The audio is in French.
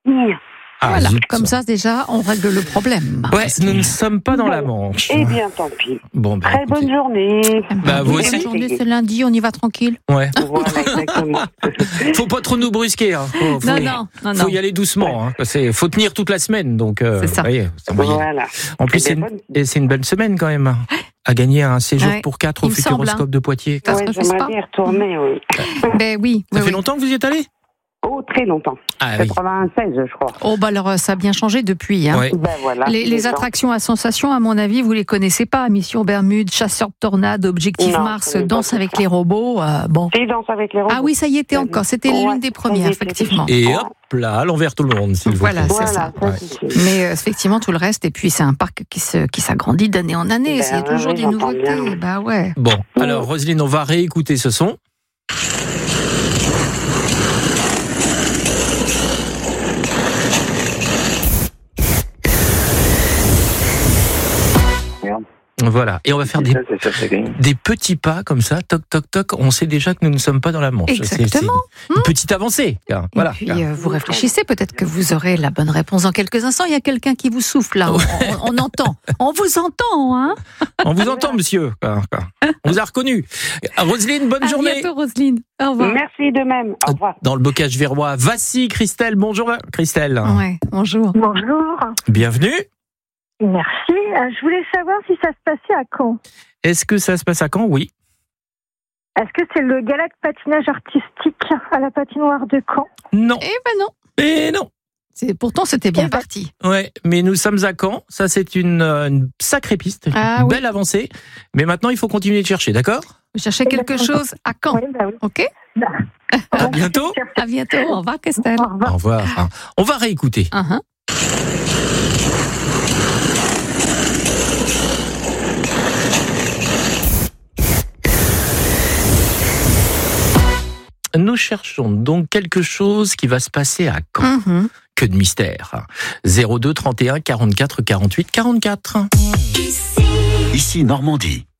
Ah, voilà, zut. comme ça déjà, on règle le problème. Ouais, nous ne sommes pas dans la Manche. Eh bien, tant pis. Bon, Très écoutez. bonne journée. Bah, vous Bonne aussi. journée, c'est lundi, on y va tranquille. Ouais. Voilà, exactement. Faut pas trop nous brusquer. Hein. Faut y aller doucement. Hein. Faut tenir toute la semaine. Donc, C'est ça. vous voyez, c'est moyen. Voilà. En plus, c'est une belle semaine quand même. À gagner un séjour Ouais, pour 4 au il me semble, Futuroscope de Poitiers. Ça se Ouais, refuse pas. j'aimerais bien y retourner, oui. Ben oui. Ça oui, fait oui. longtemps que vous y êtes allé? Oh, très longtemps. Ah oui. 96, je crois. Oh, bah alors, ça a bien changé depuis. Hein. Ouais. Ben voilà. Les gens. attractions à sensation, à mon avis, vous les connaissez pas. Mission Bermude, Chasseur de tornades, Objectif Non, Mars, je connais pas Danse tout avec ça. les robots. Bon. Et Danse avec les robots. Ah oui, ça y était encore. C'était Ouais, l'une des ça y premières, était. effectivement. Et hop là, à l'envers tout le monde, s'il vous plaît. Voilà, c'est Voilà, ça. ça, Ouais. c'est sûr. Mais effectivement, tout le reste. Et puis, c'est un parc qui s'agrandit d'année en année. Ben Il y a oui, toujours oui, des j'entends nouveautés. bien. Bah ouais. Bon, alors Roselyne, on va réécouter ce son. Voilà, et on va faire des petits pas comme ça, toc toc toc. On sait déjà que nous ne sommes pas dans la Manche. Exactement. C'est une petite avancée. Voilà. Et puis, vous réfléchissez, peut-être que vous aurez la bonne réponse dans quelques instants. Il y a quelqu'un qui vous souffle là. On entend. On vous entend, hein. On vous entend, monsieur. On vous a reconnu. Roselyne, bonne journée. À bientôt, Roselyne. Au revoir. Merci de même. Au revoir. Dans le bocage verrois, voici Christelle. Bonjour Christelle. Ouais, bonjour. Bonjour, Bienvenue. merci. Je voulais savoir si ça se passait à Caen. Est-ce que ça se passe à Caen? Oui. Est-ce que c'est le gala de patinage artistique à la patinoire de Caen? Non. Eh ben non. Et non. Pourtant, c'était bien Eh ben, parti. Ouais, mais nous sommes à Caen. Ça, c'est une sacrée piste. Ah Une oui. belle avancée. Mais maintenant, il faut continuer de chercher, d'accord? Vous cherchez quelque chose à Caen. Oui, bah oui. Ok. À bientôt. À bientôt. Au revoir, Christelle. Au revoir. Au revoir. On va réécouter. Uh-huh. Nous cherchons donc quelque chose qui va se passer à Caen. Mhm. Que de mystère. 02 31 44 48 44. Ici Normandie.